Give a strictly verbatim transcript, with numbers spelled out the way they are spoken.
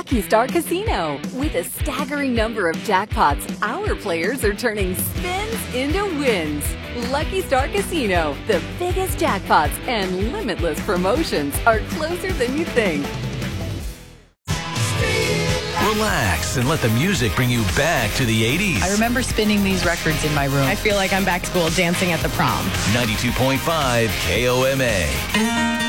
Lucky Star Casino. With a staggering number of jackpots, our players are turning spins into wins. Lucky Star Casino, the biggest jackpots and limitless promotions are closer than you think. Relax and let the music bring you back to the eighties. I remember spinning these records in my room. I feel like I'm back to school dancing at the prom. ninety-two point five K O M A.